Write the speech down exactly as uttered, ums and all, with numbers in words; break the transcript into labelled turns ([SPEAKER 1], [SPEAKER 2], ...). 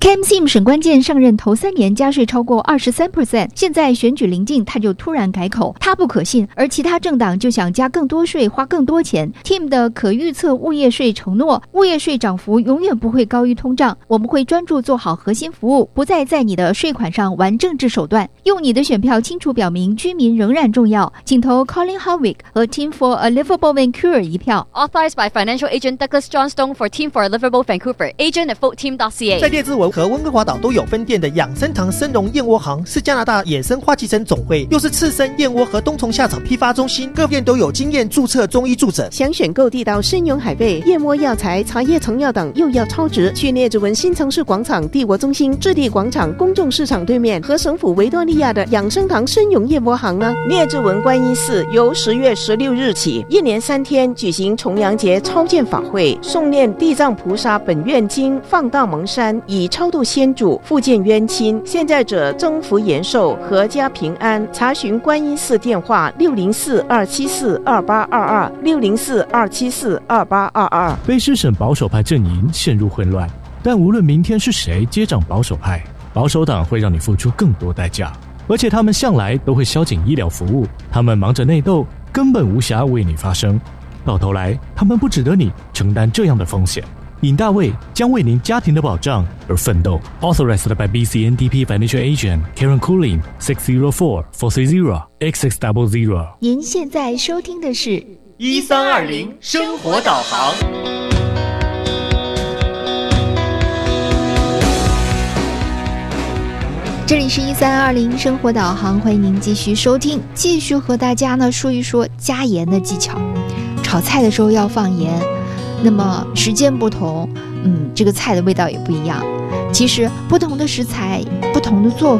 [SPEAKER 1] Cam Sim 省关键上任头三年加税超过 百分之二十三， 现在选举临近他就突然改口，他不可信，而其他政党就想加更多税花更多钱。 Tim 的可预测物业税承诺，物业税涨幅永远不会高于通胀，我们会专注做好核心服务，不再在你的税款上玩政治手段，用你的选票清楚表明居民仍然重要，请投 Colin Hardwick 和 Team for a Livable Vancouver 一票。
[SPEAKER 2] Authorized by Financial Agent Douglas Johnstone for Team for a Livable Vancouver. Agent at vote team dot c a.
[SPEAKER 3] 在列治文和温哥华岛都有分店的养生堂生荣燕窝行是加拿大野生花旗参总会，又是刺身燕窝和冬虫夏草批发中心，各店都有经验注册中医助诊。
[SPEAKER 4] 想选购地道生荣海贝、燕窝药材、茶叶成药等又要超值，去列治文新城市广场帝国中心置地广场公众市场对面和省府维多利亚的养生堂生荣燕窝行呢。列治文观音寺由十月十六日起，一连三天举行重阳节超荐法会，诵念地藏菩萨本愿经，放大蒙山，以超度先祖，复见冤亲，现在者增福延寿，阖家平安。查询观音寺电话六零四二七四二八二二六零四二七四二八二二。
[SPEAKER 5] 卑诗省保守派阵营陷入混乱，但无论明天是谁接掌保守派，保守党会让你付出更多代价，而且他们向来都会削减医疗服务，他们忙着内斗，根本无暇为你发声，到头来他们不值得你承担这样的风险。尹大卫将为您家庭的保障而奋斗。Authorized by B C N D P Financial Agent Karen Cooling six zero four four three zero X six zero zero。
[SPEAKER 1] 您现在收听的是
[SPEAKER 6] 一三二零生活导航。
[SPEAKER 1] 这里是一三二零生活导航，欢迎您继续收听，继续和大家呢说一说加盐的技巧。炒菜的时候要放盐，那么时间不同，嗯，这个菜的味道也不一样。其实不同的食材，不同的做法。